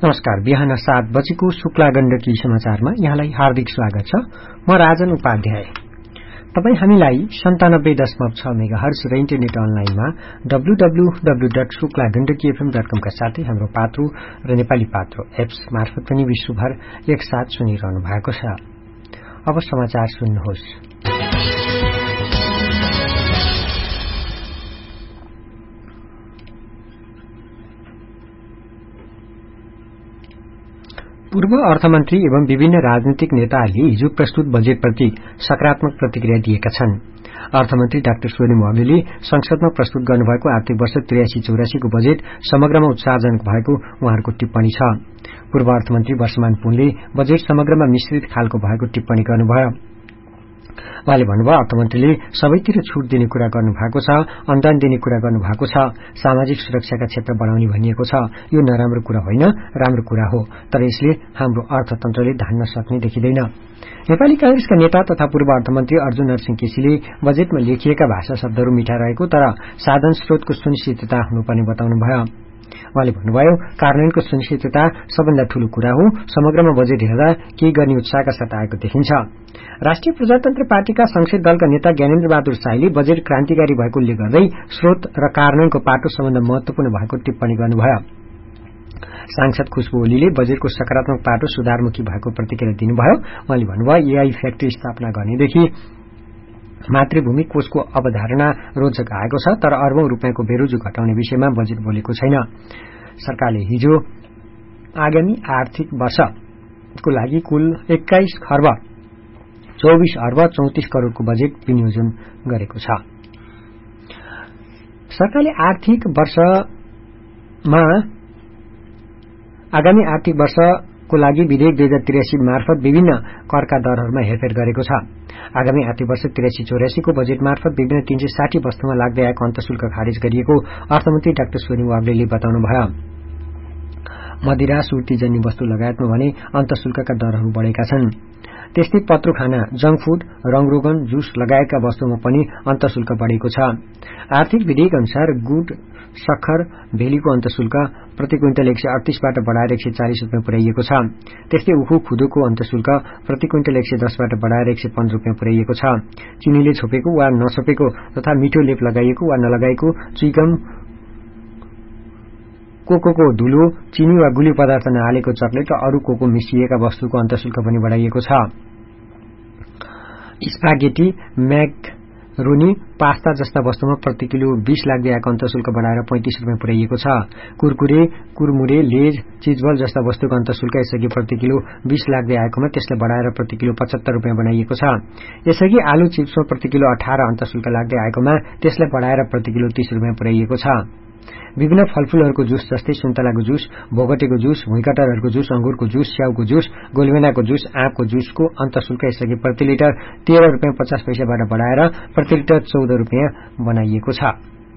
नमस्कार। बिहान 7 बजेको शुक्ला गण्डकी समाचारमा यहाँलाई हार्दिक स्वागत छ। म राजन उपाध्याय। तपाई हामीलाई 97.6 मेगाहर्ज र इन्टरनेट अनलाइनमा www.शुक्लागण्डकीfm.com का साथै हाम्रो पात्रो र नेपाली पात्रो एप्स मार्फत पनि विश्वभर एकसाथ सुनिरहनु भएको छ। अब समाचार सुन्नुहोस्। पूर्व अर्थमन्त्री एवं विभिन्न राजनीतिक नेताहरूले हिजो प्रस्तुत बजेटप्रति सकारात्मक प्रतिक्रिया दिएका छन्। अर्थमन्त्री डाक्टर सोनिम वाग्लेले संसदमा प्रस्तुत गर्नुभएको आर्थिक वर्ष 83-84 को बजेट समग्रमा उत्साहजनक भएको उहाँहरूको टिप्पणी छ। पूर्व अर्थमन्त्री वर्षमान पुनले बजेट समग्रमा मिश्रित खालको भएको टिप्पणी गर्नुभयो। उहाँले भन्नुभयो, अर्थमन्त्रीले सबैतिर छूट दिने कुरा गर्नुभएको छ, अनुदान दिने कुरा गर्नुभएको छ, सामाजिक सुरक्षाका क्षेत्र बढाउने भनिएको छ। यो नराम्रो कुरा होइन, राम्रो कुरा हो, तर यसले हाम्रो अर्थतन्त्रले धान्न सक्ने देखिँदैन। नेपाली कांग्रेसका नेता तथा पूर्व अर्थमन्त्री अर्जुन नरसिंह केसीले बजेटमा लेखिएका भाषा शब्दहरू मिठा रहेको तर साधन स्रोतको सुनिश्चितता हुनुपर्ने बताउनुभयो। उहाँले भन्नुभयो, कार्यान्वयनको सुनिश्चितता सबभन्दा ठूलो कुरा हो। समग्रमा बजेट हेर्दा केही गर्ने उत्साहका साथ आएको देखिन्छ। राष्ट्रिय प्रजातन्त्र पार्टीका संसदीय दलका नेता ज्ञानेन्द्र बहादुर शाहीले बजेट क्रान्तिकारी भएको उल्लेख गर्दै स्रोत र कार्यान्वयनको पाटो सबभन्दा महत्वपूर्ण भएको टिप्पणी गर्नुभयो। सांसद खुशबु ओलीले बजेटको सकारात्मक पाटो सुधारमुखी भएको प्रतिक्रिया दिनुभयो। उहाँले भन्नुभयो, एआई फ्याक्ट्री स्थापना गर्नेदेखि मातृभूमि कोषको अवधारणा रोचक आएको छ, तर अर्बौं रुपियाँको बेरोजु घटाउने विषयमा बजेट बोलेको छैन। सरकारले हिजो आगामी आर्थिक वर्षको लागि कुल 21 खर्ब 24 अर्ब 34 करोड़को बजेट विनियोजन गरेको छ। सरकारले आगामी आर्थिक वर्षको लागि विधेयक 2083 मार्फत विभिन्न करका दरहरूमा हेरफेर गरेको छ। आगामी आर्थिक वर्ष 83-84 को बजेट मार्फत विभिन्न 360 वस्तुमा लाग्दै आएको अन्तःशुल्क खारेज गरिएको अर्थमन्त्री डाक्टर सोनिम वाग्लेले बताउनुभयो। मदिरा, सुर्तीजन्य वस्तु लगायतमा भने अन्तःशुल्कका दरहरू बढेका छन्। त्यस्तै पत्रो खाना, जंक फूड, रंगरोगन, जुस लगायतका वस्तुमा पनि अन्तःशुल्क बढेको छ। आर्थिक विधेयक अनुसार गुड़, सक्खर, भेलीको अन्तःशुल्क प्रति क्विन्टल 138 बाट बढाएर 140 रुपियाँ पुर्याइएको छ। त्यस्तै उखु खुदोको अन्तःशुल्क प्रति क्विन्टल 110 बाट बढाएर 105 रुपियाँ पुर्याइएको छ। चिनीले छोपेको वा नछोपेको तथा मिठो लेप लगाइएको वा नलगाइएको चुइगम, कोकोको धुलो, चिनी वा गुलियो पदार्थ नहालेको चकलेट र अरू कोको मिसिएका वस्तुको अन्तःशुल्क पनि बढाइएको छ। स्पागेटी, मैक्रोनी, पास्ता जस्ता वस्तुमा प्रति किलो 20 लाग्दै आएको अन्तःशुल्क बढाएर 35 रुपियाँ पुर्याइएको छ। कुरकुरे, कुरमुरे, लेज, चीजबल जस्ता वस्तुको अन्तःशुल्क यसअघि प्रति किलो 20 लाग्दै आएकोमा त्यसलाई बढाएर प्रति किलो 75 रुपियाँ बनाइएको छ। यसअघि आलु चिप्समा प्रति किलो 18 अन्तःशुल्क लाग्दै आएकोमा त्यसलाई बढाएर प्रति किलो 30 रुपियाँ पुर्याइएको छ। विभिन्न फलफूलहरूको जुस जस्तै सुन्तलाको जुस, भोगटेको जुस, भुइँकटरहरूको जुस, अंगुरको जुस, स्याउको जुस, गोलभेनाको जुस, आँपको जुसको अन्तःशुल्क यसअघि प्रति लिटर 13 रुपियाँ 50 पैसाबाट बढाएर प्रति लिटर 14 रुपियाँ बनाइएको छ।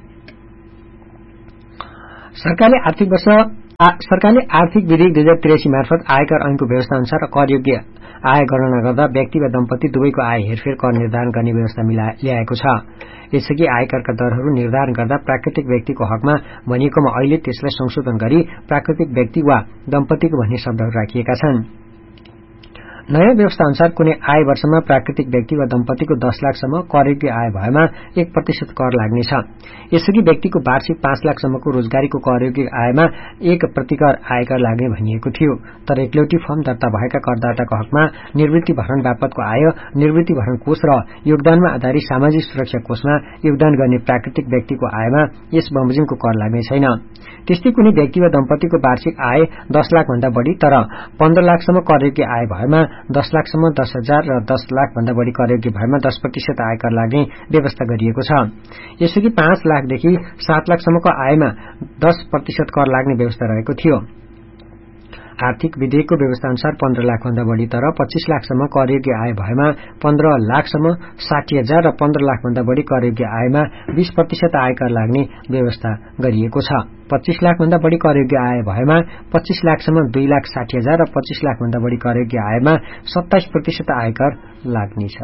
सरकारले आर्थिक विधेयक 2083 मार्फत आयकर ऐनको व्यवस्था अनुसार करयोग्य आय गणना गर्दा व्यक्ति वा दम्पति दुवैको आय हेरफेर कर निर्धारण गर्ने व्यवस्था ल्याएको छ। यसअघि आयकरका दरहरू निर्धारण गर्दा प्राकृतिक व्यक्तिको हकमा भनिएकोमा अहिले त्यसलाई संशोधन गरी प्राकृतिक व्यक्ति वा दम्पतिको भन्ने शब्दहरू राखिएका छन्। नयाँ व्यवस्था अनुसार कुनै आय वर्षमा प्राकृतिक व्यक्ति वा दम्पतिको 10 लाखसम्म करयोग्य आय भएमा 1% कर लाग्नेछ। यसअघि व्यक्तिको वार्षिक 5 लाखसम्मको रोजगारीको करयोग्य आयमा 1% आयकर लाग्ने भनिएको थियो। तर एकलौटी फर्म दर्ता भएका करदाताको हकमा निवृत्ति भरण बापतको आय, निवृत्ति भरण कोष र योगदानमा आधारित सामाजिक सुरक्षा कोषमा योगदान गर्ने प्राकृतिक व्यक्तिको आयमा यस बमोजिमको कर लाग्ने छैन। त्यस्तै कुनै व्यक्ति वा दम्पतिको वार्षिक आय 10 लाख भन्दा बढी तर 15 लाखसम्म करयोग्य आय भएमा 10 लाखसम्म 10,000 र 10 लाख भन्दा बढी करयोग्य भएमा 10% आयकर लाग्ने व्यवस्था गरिएको छ। यसअघि 5 लाखदेखि 7 लाखसम्मको आयमा 10% कर लाग्ने व्यवस्था रहेको थियो। आर्थिक विधेयकको व्यवस्था अनुसार 15 लाख भन्दा बढी तर 25 लाखसम्म करयोग्य आय भएमा 15 लाखसम्म 60,000 र 15 लाख भन्दा बढी करयोग्य आयमा 20% आयकर लाग्ने व्यवस्था गरिएको छ। 25 लाख भन्दा बढी करयोग्य आय भएमा 25 लाखसम्म 2,60,000 र 25 लाख भन्दा बढी करयोग्य आयमा 27% आयकर लाग्नेछ।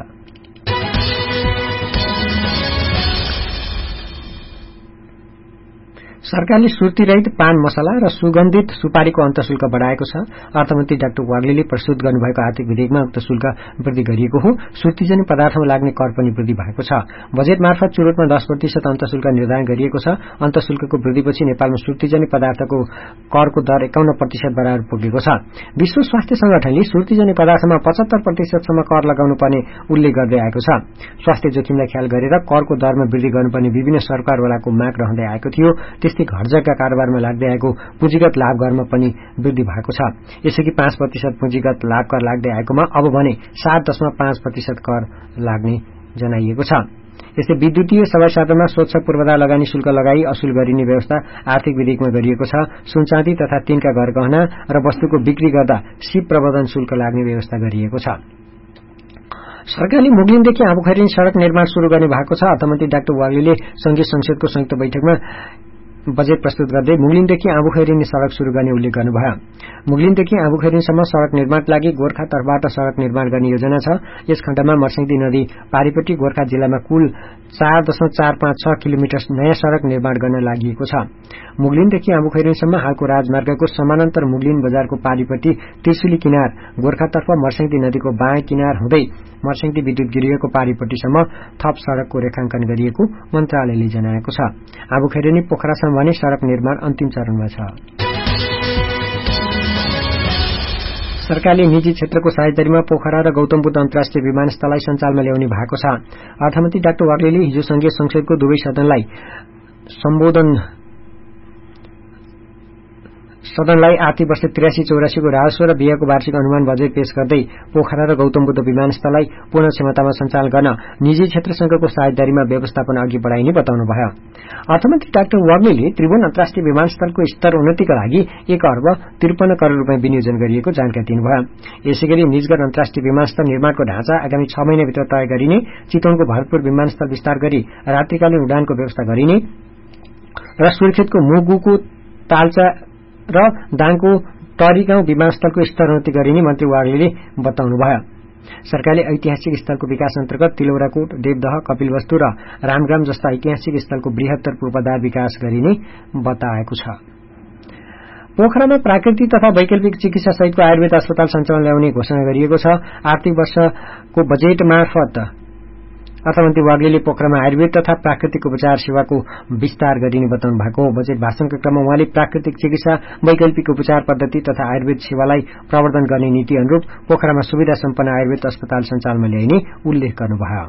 सरकारले सुर्तीरहित पान मसला र सुगन्धित सुपारीको अन्तशुल्क बढ़ाएको छ। अर्थमन्त्री डाक्टर वाग्लेले प्रस्तुत गर्नुभएको आर्थिक विधेयकमा उक्त शुल्क वृद्धि गरिएको हो। सुर्तीजन्य पदार्थमा लाग्ने कर पनि वृद्धि भएको छ। बजेट मार्फत चुरोटमा 10% अन्तशुल्क निर्धारण गरिएको छ। अन्तशुल्कको वृद्धिपछि नेपालमा सुर्तीजन्य पदार्थको करको दर 51% बराबर पुगेको छ। विश्व स्वास्थ्य संगठनले सुर्तीजन्य पदार्थमा 75% सम्म कर लगाउनु पर्ने उल्लेख गर्दै आएको छ। स्वास्थ्य जोखिमलाई ख्याल गरेर करको दरमा वृद्धि गर्नुपर्ने विभिन्न सरकारवालाको माग रहँदै आएको थियो। त्यस्तै घरजग्गा कारोबारमा लाग्दै आएको पुँजीगत लाभ करमा पनि वृद्धि भएको छ। यसअघि 5% पुँजीगत लाभ कर लाग्दै आएकोमा अब भने 7.5% कर लाग्ने जनाइएको छ। यस्तै विद्युतीय सवाई साधनमा स्वच्छ पूर्वाधार लगानी शुल्क लगाई असुल गरिने व्यवस्था आर्थिक विधेयकमा गरिएको छ। सुनचाँदी तथा तिनका गहना र वस्तुको बिक्री गर्दा सिप प्रबन्धन शुल्क लाग्ने व्यवस्था गरिएको छ। सरकारले मुगलिनदेखि आँबुखैरेनी सड़क निर्माण शुरू गर्ने भएको छ। अर्थमन्त्री डाक्टर वाग्लेले संघीय संसदको संयुक्त बैठकमा बजेट प्रस्तुत गर्दै मुगलिनदेखि आँबुखैरेनी सड़क शुरू गर्ने उल्लेख गर्नुभयो। मुगलिनदेखि आँबुखैरेनीसम्म सड़क निर्माणका लागि गोर्खा तर्फबाट सड़क निर्माण गर्ने योजना छ। यस खण्डमा मर्स्याङ्दी नदी पारीपट्टि गोर्खा जिल्लामा कुल 4.456 किलोमिटर नयाँ सड़क निर्माण गर्न लागि छ। मुगलिनदेखि आँबुखैरेनीसम्म हालको राजमार्गको समानान्तर मुगलिन बजारको पारीपट्टि त्रिशुली किनार गोर्खातर्फ मर्स्याङ्दी नदीको बायाँ किनार हुँदै मर्स्याङ्दी विद्युत गृहको पारीपट्टिसम्म थप सड़कको रेखांकन गरिएको मन्त्रालयले जनाएको छ। आँबुखैरेनी पोखरासम्म भने सड़क निर्माण अन्तिम चरणमा छ। सरकारले निजी क्षेत्रको साझेदारीमा पोखरा र गौतम बुद्ध अन्तर्राष्ट्रिय विमानस्थललाई सञ्चालनमा ल्याउने भएको छ। अर्थमन्त्री डाक्टर वाग्लेले हिजो संघीय संसदको दुवै सदनलाई आर्थिक वर्ष 83-84 को राजस्व र व्ययको वार्षिक अनुमान बजेट पेश गर्दै पोखरा र गौतम बुद्ध विमानस्थललाई पूर्ण क्षमतामा सञ्चालन गर्न निजी क्षेत्रसँगको साझेदारीमा व्यवस्थापन अघि बढ़ाइने बताउनुभयो। अर्थमन्त्री डाक्टर वाग्लेले त्रिभुवन अन्तर्राष्ट्रिय विमानस्थलको स्तर उन्नतिका लागि 1 अर्ब 53 करोड़ रूपियाँ विनियोजन गरिएको जानकारी दिनुभयो। यसैगरी निजगढ अन्तर्राष्ट्रिय विमानस्थल निर्माणको ढाँचा आगामी 6 महिनाभित्र तय गरिने, चितवनको भरतपुर विमानस्थल विस्तार गरी रात्रिकालीन उडानको व्यवस्था गरिने र सुर्खेतको मुगुको तालचा र दाङको तरीगाउँ विमानस्थलको स्तरोन्नति गरिने मन्त्री वाग्लेले बताउनुभयो। सरकारले ऐतिहासिक स्थलको विकास अन्तर्गत तिलौराकोट, देवदह, कपिलवस्तु र रामग्राम जस्ता ऐतिहासिक स्थलको बृहत्तर पूर्वाधार विकास गरिने बताएको छ। पोखरामा प्राकृतिक तथा वैकल्पिक चिकित्सा सहितको आयुर्वेद अस्पताल सञ्चालन ल्याउने घोषणा गरिएको छ। आर्थिक वर्षको बजेट मार्फत अर्थमन्त्री वाग्लेले पोखरामा आयुर्वेद तथा प्राकृतिक उपचार सेवाको विस्तार गरिने बताउनु भएको हो। बजेट भाषणका क्रममा उहाँले प्राकृतिक चिकित्सा, वैकल्पिक उपचार पद्धति तथा आयुर्वेद सेवालाई प्रवर्धन गर्ने नीति अनुरूप पोखरामा सुविधा सम्पन्न आयुर्वेद अस्पताल सञ्चालनमा ल्याइने उल्लेख गर्नुभयो।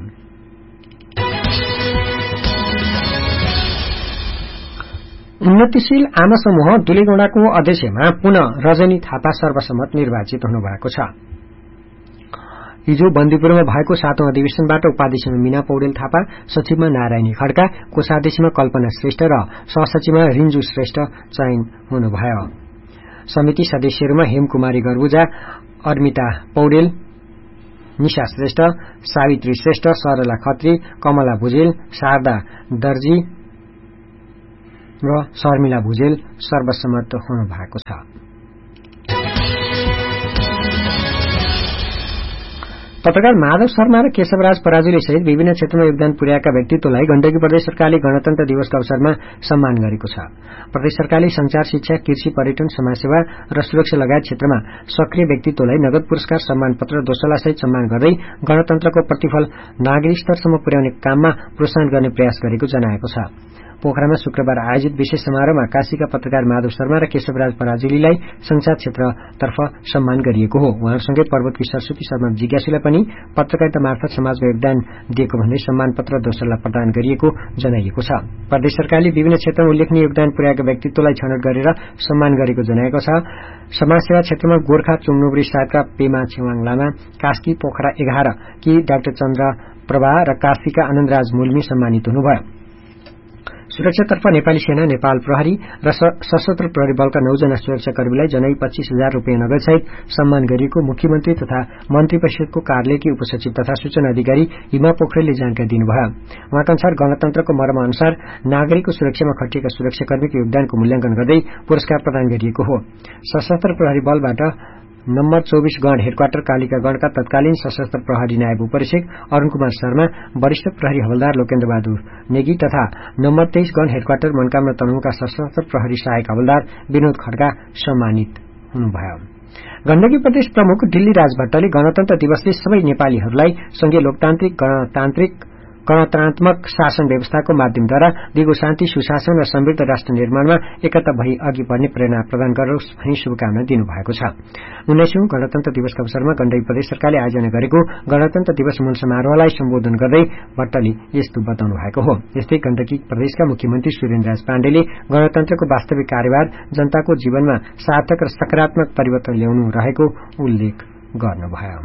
उन्नतिशील आमा समूह दुलेगौंडाको अध्यक्षमा पुनः रजनी थापा सर्वसम्मत निर्वाचित हुनुभएको छ। हिजो बन्दीपुरमा भएको 7औं अधिवेशनबाट उपाध्यक्षमा मीना पौडेल थापा, सचिवमा नारायणी खड्का, कोषाध्यक्षमा कल्पना श्रेष्ठ र सहसचिवमा रिन्जु श्रेष्ठ चयन हुनुभयो। समिति सदस्यहरूमा हेमकुमारी गर्बुजा, अर्मिता पौडेल, निशा श्रेष्ठ, सावित्री श्रेष्ठ, सरला खत्री, कमला भुजेल, शारदा दर्जी र शर्मिला भुजेल सर्वसम्मत हुनुभएको छ। पत्रकार माधव शर्मा र केशवराज पराजुली सहित विभिन्न क्षेत्रमा योगदान पुर्याएका व्यक्तित्वलाई गण्डकी प्रदेश सरकारले गणतन्त्र दिवसका अवसरमा सम्मान गरेको छ। प्रदेश सरकारले संचार, शिक्षा, कृषि, पर्यटन, समाजसेवा र सुरक्षा लगायत क्षेत्रमा सक्रिय व्यक्तित्वलाई नगद पुरस्कार, सम्मान पत्र, दोसल्ला सहित सम्मान गर्दै गणतन्त्रको प्रतिफल नागरिक स्तरसम्म पुर्याउने काममा प्रोत्साहन गर्ने प्रयास गरेको जनाएको छ। पोखरामा शुक्रबार आयोजित विशेष समारोहमा काशीका पत्रकार माधव शर्मा र केशवराज पराजुलीलाई संचार क्षेत्रतर्फ सम्मान गरिएको हो। उहाँहरूसँगै पर्वतकी सरस्वती शर्मा जिज्ञासुलाई पनि पत्रकारिता मार्फत समाजमा योगदान दिएको भन्दै सम्मान पत्र दोसल्ला प्रदान गरिएको जनाइएको छ। प्रदेश सरकारले विभिन्न क्षेत्रमा उल्लेखनीय योगदान पुर्याएका व्यक्तित्वलाई छनौट गरेर सम्मान गरेको जनाएको छ। समाजसेवा क्षेत्रमा गोर्खा चुम्नुब्री साहबका पेमा छेवाङ लामा, कास्की पोखरा 11 कि डाक्टर चन्द्र प्रभा र कास्कीका आनन्दराज मुल्मी सम्मानित हुनुभयो। सुरक्षातर्फ नेपाली सेना, नेपाल प्रहरी र सशस्त्र प्रहरी बलका 9 जना सुरक्षाकर्मीलाई जनै 25,000 रूपियाँ नगदसहित सम्मान गरिएको मुख्यमन्त्री तथा मन्त्री परिषदको कार्यालयकी उपसचिव तथा सूचना अधिकारी हिमा पोखरेलले जानकारी दिनुभयो। उहाँका अनुसार गणतन्त्रको मर्म अनुसार नागरिकको सुरक्षामा खटिएका सुरक्षाकर्मीको योगदानको मूल्याङ्कन गर्दै पुरस्कार प्रदान गरिएको हो। सशस्त्र प्रहरी बलबाट नम्बर 24 गण हेडक्वार्टर कालिका गणका तत्कालीन सशस्त्र प्रहरी नायब उपरीक्षक अरूण कुमार शर्मा, वरिष्ठ प्रहरी हवलदार लोकेन्द्र बहादुर नेगी तथा नम्बर 23 गण हेडक्वार्टर मनकामना तनहुका सशस्त्र प्रहरी सहायक हवलदार विनोद खड्का सम्मानित हुनुभयो। गण्डकी प्रदेश प्रमुख दिल्ली राज भट्टले गणतन्त्र दिवसले सबै नेपालीहरूलाई संघीय लोकतान्त्रिक गणतन्त्रात्मक शासन व्यवस्थाको माध्यमद्वारा दिगो शान्ति, सुशासन र समृद्ध राष्ट्र निर्माणमा एकता भई अघि बढ्ने प्रेरणा प्रदान गरोस् भनी शुभकामना दिनुभएको छ। 19औं गणतन्त्र दिवसका अवसरमा गण्डकी प्रदेश सरकारले आयोजना गरेको गणतन्त्र दिवस मूल समारोहलाई सम्बोधन गर्दै भट्टले यस्तो बताउनु भएको हो। यस्तै गण्डकी प्रदेशका मुख्यमन्त्री सुरेन्द्रराज पाण्डेले गणतन्त्रको वास्तविक कार्यभार जनताको जीवनमा सार्थक र सकारात्मक परिवर्तन ल्याउनु रहेको उल्लेख गर्नुभयो।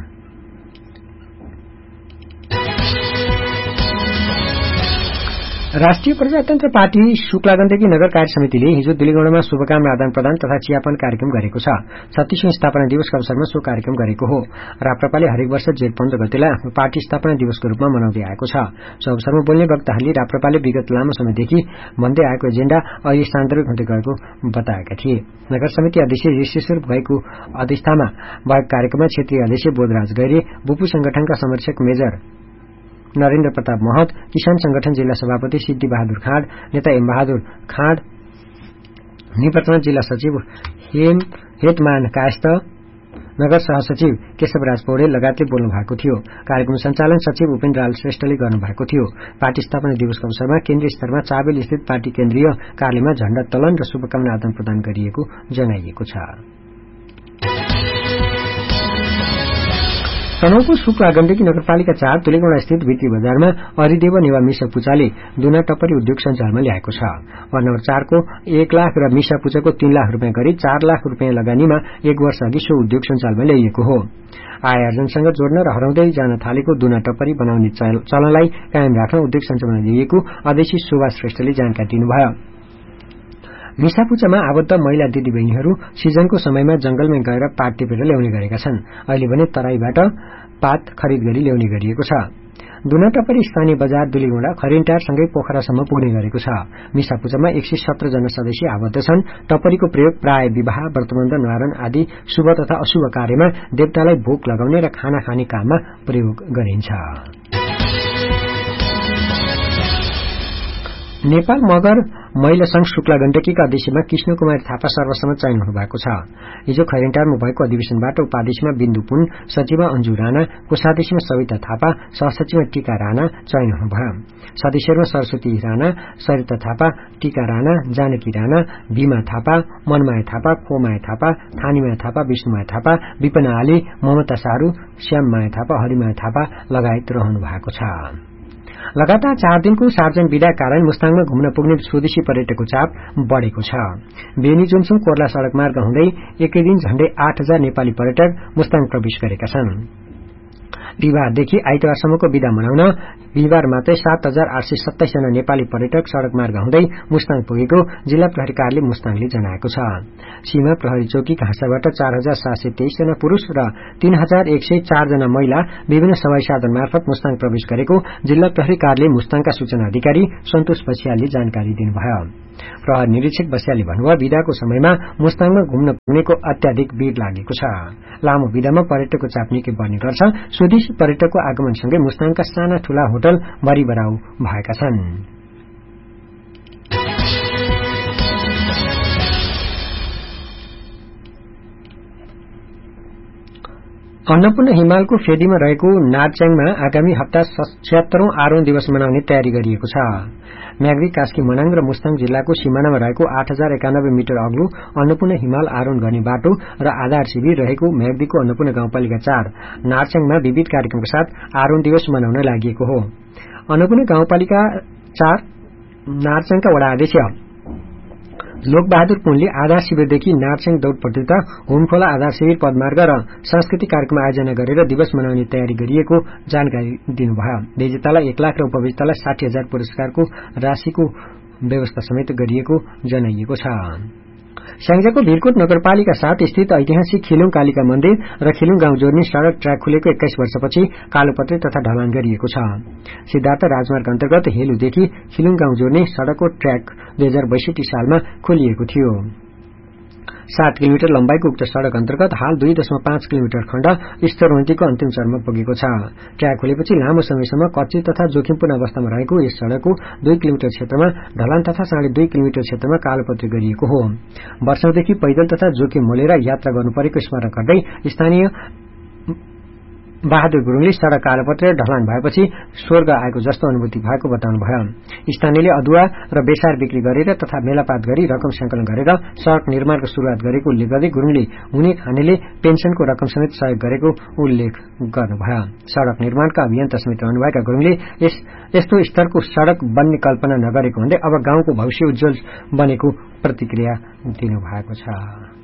राष्ट्रिय प्रजातन्त्र पार्टी शुक्ला गण्डकी नगर कार्य समितिले हिजो दुलीगौंडामा शुभकामना आदान प्रदान तथा चियापान कार्यक्रम गरेको छ। 36औं स्थापना दिवसका अवसरमा सो कार्यक्रम गरेको हो। राप्रपाले हरेक वर्ष जेठ 15 गतेलाई आफ्नो पार्टी स्थापना दिवसको रूपमा मनाउँदै आएको छ। सो अवसरमा बोल्ने वक्ताहरूले राप्रपाले विगत लामो समयदेखि भन्दै आएको एजेण्डा अहिले सान्दर्भिक हुँदै गएको बताएका थिए। नगर समिति अध्यक्ष ऋषिश्वर भएको अध्यक्षतामा भएको कार्यक्रममा क्षेत्रीय अध्यक्ष बोधराज गैरे, बुपु संगठनका संरक्षक मेजर नरेन्द्र प्रताप महत, किसान संगठन जिल्ला सभापति सिद्धि बहादुर खाँड, नेता एम बहादुर खाँड, निवर्तमान जिल्ला सचिव हेतमान कायस्थ, नगर सहसचिव केशवराज पौडेल लगायतले बोल्नु भएको थियो। कार्यक्रम सञ्चालन सचिव उपेन्द्र लाल श्रेष्ठले गर्नुभएको थियो। पार्टी स्थापना दिवसको अवसरमा केन्द्रीय स्तरमा चाबेल स्थित पार्टी केन्द्रीय कार्यालयमा झण्डा तोलन र शुभकामना आदान प्रदान गरिएको जनाइएको छ। तनहुको शुक्ला गण्डकी नगरपालिका 4 तुलेगौंडा स्थित भित्री बजारमा अरिदेव नेवा मिसा पुचाले दुना टप्परी उद्योग सञ्चालनमा ल्याएको छ। वार्ड नम्बर 4 को 1 लाख र मिसा पुचाको 3 लाख रुपियाँ गरी 4 लाख रुपियाँ लगानीमा 1 वर्ष अघि सो उद्योग सञ्चालनमा ल्याइएको हो। आय आर्जनसँग जोड्न र हराउँदै जान थालेको दुना टप्परी बनाउने चलनलाई कायम राख्न उद्योग सञ्चालनमा ल्याइएको अध्यक्ष शोभा श्रेष्ठले जानकारी दिनुभयो। मिसापुचामा आबद्ध महिला दिदीबहिनीहरू सिजनको समयमा जंगलमा गएर पात टिपेर ल्याउने गरेका छन्। अहिले भने तराईबाट पात खरिद गरी ल्याउने गरिएको छ। दुना टप्परी स्थानीय बजार दुलीगौंडा खरिन्टारसँगै पोखरासम्म पुग्ने गरेको छ। मिसापुचामा 117 जना सदस्य आबद्ध छन्। टप्परीको प्रयोग प्राय विवाह, व्रतबन्ध, न्वारण आदि शुभ तथा अशुभ कार्यमा देवतालाई भोग लगाउने र खाना खाने काममा प्रयोग गरिन्छ। नेपाल मगर महिला संघ शुक्ला गण्डकीका अध्यक्षमा कृष्ण कुमार थापा सर्वसम्मत चयन हुनुभएको छ। हिजो खैरेन्टारमा भएको अधिवेशनबाट उपाध्यक्षमा बिन्दु पुन, सचिवमा अन्जु राणा, कोषाध्यक्षमा सविता थापा, सहसचिवमा टीका राणा चयन हुनुभयो। सदस्यहरूमा सरस्वती राणा, सरिता थापा, टीका राणा, जानकी राणा, भीमा थापा, मनमाया थापा, खोमाया थापा, थानीमाया थापा, विष्णुमाया थापा, विपना आली, ममता सारू, श्याममाया थापा, हरिमाया थापा लगायत रहनु भएको छ। लगातार 4 दिनको सार्वजनिक विदा कारण मुस्ताङमा घुम्न पुग्ने स्वदेशी पर्यटकको चाप बढ़ेको छ। बेनी जोन्सुङ कोर्ला सड़क मार्ग हुँदै एकै दिन झण्डै 8000 नेपाली पर्यटक मुस्ताङ प्रवेश गरेका छन्। बिहिबारदेखि आइतबारसम्मको विदा मनाउन बिहिबार मात्रै 7827 जना नेपाली पर्यटक सड़क मार्ग हुँदै मुस्ताङ पुगेको जिल्ला प्रहरी कार्यालय मुस्ताङले जनाएको छ। सीमा प्रहरी चौकी घाँसाबाट 4723 जना पुरूष र 3104 जना महिला विभिन्न सवाई साधन मार्फत मुस्ताङ प्रवेश गरेको जिल्ला प्रहरी कार्यालय मुस्ताङका सूचना अधिकारी सन्तोष बस्यालले जानकारी दिनुभयो। प्रहरी निरीक्षक बस्यालले भन्नुभयो, विदाको समयमा मुस्ताङमा घुम्न पुग्नेको अत्याधिक भीड़ लागेको छ। लामो विदामा पर्यटकको चाप निकै बढ्ने गर्छ। स्वदेशी पर्यटकको आगमनसँगै मुस्ताङका साना ठूला होटल भरिभराउ भएका छन्। अन्नपूर्ण हिमालको फेदीमा रहेको नारच्याङमा आगामी हप्ता 76औं आरोहण दिवस मनाउने तयारी गरिएको छ। म्याग्दी, कास्की, मनाङ र मुस्ताङ जिल्लाको सिमानामा रहेको 8091 मिटर अग्लो अन्नपूर्ण हिमाल आरोहण गर्ने बाटो र आधार शिविर रहेको म्याग्दीको अन्नपूर्ण गाउँपालिका 4 नारच्याङमा विविध कार्यक्रमका साथ आरोहण दिवस मनाउन लागि हो। अन्नपूर्ण गाउँपालिका 4 नारच्याङका वडा अध्यक्ष लोकबहादुर पुनले आधार शिविरदेखि नारच्याङ दौड़ प्रतियोगिता, होमखोला आधार शिविर, पदमार्ग र सांस्कृतिक कार्यक्रम आयोजना गरेर दिवस मनाउने तयारी गरिएको जानकारी दिनुभयो। विजेतालाई 1 लाख र उपविजेतालाई 60,000 पुरस्कारको राशिको व्यवस्था समेत गरिएको जनाइएको छ। स्याङ्जाको भिरकोट नगरपालिका 7 स्थित ऐतिहासिक खिलुङ कालिका मन्दिर र खिलुङ गाउँ जोड्ने सड़क ट्र्याक खुलेको 21 वर्षपछि कालोपत्रे तथा ढलान गरिएको छ। सिद्धार्थ राजमार्ग अन्तर्गत हेलुदेखि खिलुङ गाउँ जोड्ने सड़कको ट्र्याक 2062 सालमा खोलिएको थियो। 7 किलोमिटर लम्बाइको उक्त सड़क अन्तर्गत हाल 2.5 किलोमिटर खण्ड स्तरोन्नतिको अन्तिम चरणमा पुगेको छ। ट्र्याक खोलेपछि लामो समयसम्म कच्ची तथा जोखिमपूर्ण अवस्थामा रहेको यस सड़कको 2 किलोमिटर क्षेत्रमा ढलान तथा 2.5 किलोमिटर क्षेत्रमा कालोपत्री गरिएको हो। वर्षौंदेखि पैदल तथा जोखिम मोलेर यात्रा गर्नु परेको स्मरण गर्दै स्थानीय बहादुर गुरुङले सड़क कालोपत्री ढलान भएपछि स्वर्ग आएको जस्तो अनुभूति भएको बताउनुभयो। स्थानीयले अदुवा र बेसार बिक्री गरेर तथा मेलापात गरी रकम संकलन गरेर सड़क निर्माणको शुरूआत गरेको उल्लेख गर्दै गुरुङले हुने खानेले पेन्सनको रकम समेत सहयोग गरेको उल्लेख गर्नुभयो। सड़क निर्माणका अभियन्ता समेत रहनुभएका गुरुङले यस्तो स्तरको सड़क बन्ने कल्पना नगरेको भन्दै अब गाउँको भविष्य उज्जवल बनेको प्रतिक्रिया दिनुभएको छ।